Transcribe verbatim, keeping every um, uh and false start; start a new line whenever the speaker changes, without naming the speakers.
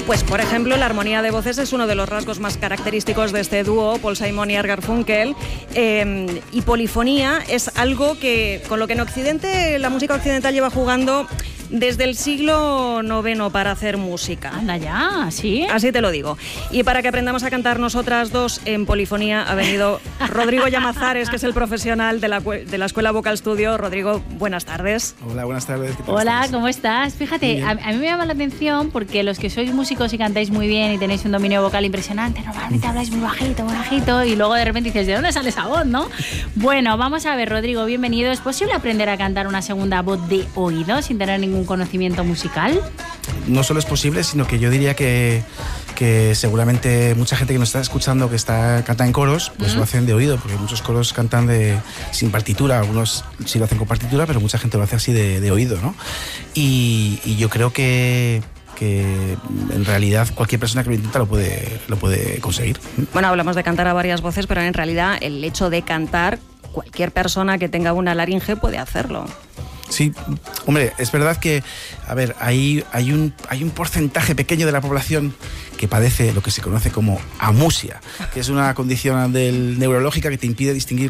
Pues, por ejemplo, la armonía de voces es uno de los rasgos más característicos de este dúo, Paul Simon y Art Garfunkel, eh, y polifonía es algo que, con lo que en Occidente, la música occidental lleva jugando desde el siglo noveno para hacer música.
Anda ya, ¿sí?
Así te lo digo. Y para que aprendamos a cantar nosotras dos en polifonía ha venido Rodrigo Llamazares, que es el profesional de la, de la Escuela Vocal Studio. Rodrigo, buenas tardes.
Hola, buenas tardes. ¿Qué tal
Hola,
estás?
¿cómo estás? Fíjate, a, a mí me llama la atención porque los que sois músicos y cantáis muy bien y tenéis un dominio vocal impresionante, normalmente habláis muy bajito, muy bajito, y luego de repente dices, ¿de dónde sale esa voz, no? Bueno, vamos a ver, Rodrigo, bienvenido. ¿Es posible aprender a cantar una segunda voz de oído sin tener ningún conocimiento musical?
No solo es posible, sino que yo diría que, que seguramente mucha gente que nos está escuchando que está canta en coros, pues uh-huh. lo hacen de oído, porque muchos coros cantan de, sin partitura, algunos sí lo hacen con partitura, pero mucha gente lo hace así de, de oído, ¿no? Y, y yo creo que que en realidad cualquier persona que lo intenta lo puede, lo puede conseguir.
Bueno, hablamos de cantar a varias voces, pero en realidad el hecho de cantar, cualquier persona que tenga una laringe puede hacerlo.
Sí, hombre, es verdad que, a ver, hay, hay, un, hay un porcentaje pequeño de la población que padece lo que se conoce como amusia, que es una condición del, neurológica que te impide distinguir